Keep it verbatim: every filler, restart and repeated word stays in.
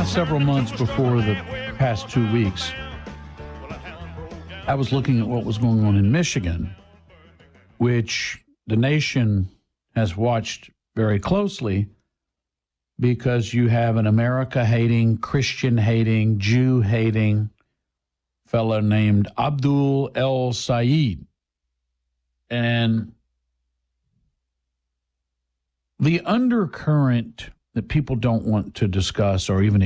several months before the past two weeks, I was looking at what was going on in Michigan, which the nation has watched very closely because you have an America-hating, Christian-hating, Jew-hating fellow named Abdul El Sayed. And the undercurrent that people don't want to discuss or even